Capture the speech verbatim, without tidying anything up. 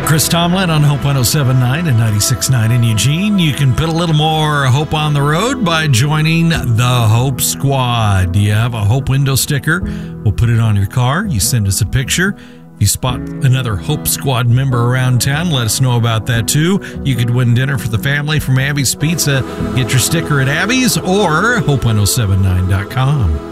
Chris Tomlin on Hope one oh seven point nine and ninety-six point nine in Eugene. You can put a little more hope on the road by joining the Hope Squad. Do you have a Hope window sticker? We'll put it on your car. You send us a picture. If you spot another Hope Squad member around town, let us know about that too. You could win dinner for the family from Abby's Pizza. Get your sticker at Abby's or hope one oh seven nine dot com.